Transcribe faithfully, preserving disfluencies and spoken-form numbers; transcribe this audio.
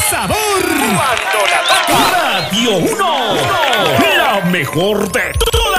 sabor. Cuando la toca Radio uno, la mejor de